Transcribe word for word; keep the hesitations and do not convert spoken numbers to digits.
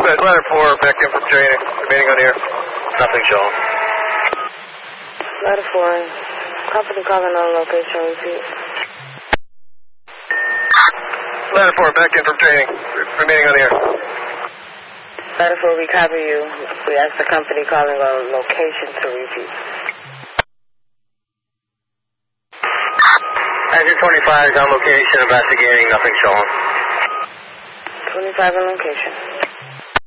Ladder four, back in from training. Remaining on air. Nothing shown. Ladder four, company calling on location, repeat. Ladder four, back in from training. Remaining on air. Ladder four, we copy you. We ask the company calling on location to repeat. Engine twenty-five is on location, investigating, nothing shown. twenty-five on location.